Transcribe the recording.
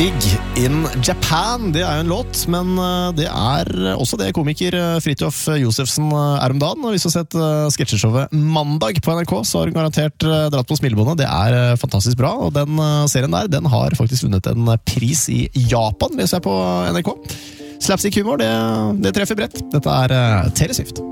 Big in Japan, det jo en låt, men det også det komiker Fridtjof Josefsen om dagen. Og hvis du har sett sketsjeshowet Mandag på NRK, så har hun garantert dratt på smilebåndet. Det fantastisk bra, og den serien der, den har faktisk vunnet en pris i Japan, leser jeg på NRK. Slapstick humor, det treffer bredt. Dette Taylor Swift.